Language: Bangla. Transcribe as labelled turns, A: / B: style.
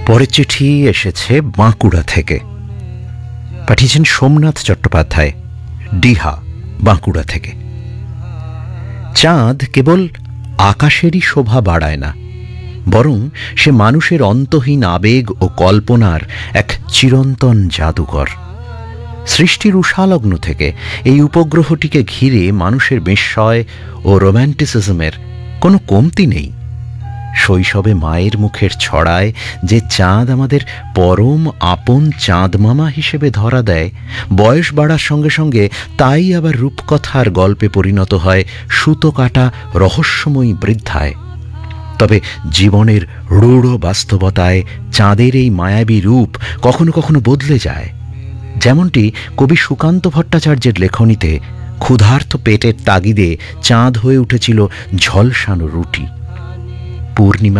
A: পরের চিঠি এসেছে বাঁকুড়া থেকে। পাঠিয়েছেন সোমনাথ চট্টোপাধ্যায়, ডিহা, বাঁকুড়া থেকে। চাঁদ কেবল আকাশেরই শোভা বাড়ায় না, বরং সে মানুষের অন্তহীন আবেগ ও কল্পনার এক চিরন্তন জাদুঘর। সৃষ্টির উষালগ্ন থেকে এই উপগ্রহটিকে ঘিরে মানুষের বিস্ময় ও রোম্যান্টিসিজমের কোনো কমতি নেই। শৈশবে মায়ের মুখের ছড়ায় যে চাঁদ আমাদের পরম আপন চাঁদ মামা হিসেবে ধরা দেয়, বয়স বাড়ার সঙ্গে সঙ্গে তাই আবার রূপকথার গল্পে পরিণত হয় সুতো কাটা রহস্যময়ী বৃদ্ধায়। তবে জীবনের রূঢ় বাস্তবতায় চাঁদের এই মায়াবী রূপ কখনো কখনো বদলে যায়, যেমনটি কবি সুকান্ত ভট্টাচার্যের লেখনীতে ক্ষুধার্ত পেটের তাগিদে চাঁদ হয়ে উঠেছিল ঝলসানো রুটি। পূর্ণিমা